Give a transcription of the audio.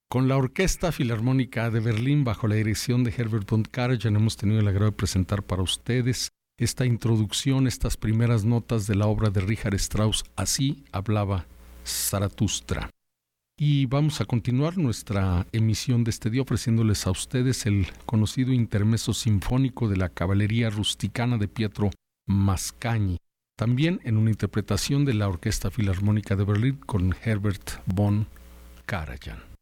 Con la Orquesta Filarmónica de Berlín, bajo la dirección de Herbert von Karajan, hemos tenido el agrado de presentar para ustedes esta introducción, estas primeras notas de la obra de Richard Strauss, Así hablaba Zaratustra. Y vamos a continuar nuestra emisión de este día ofreciéndoles a ustedes el conocido intermezzo sinfónico de la Caballería Rusticana de Pietro Mascagni, también en una interpretación de la Orquesta Filarmónica de Berlín con Herbert von Karajan.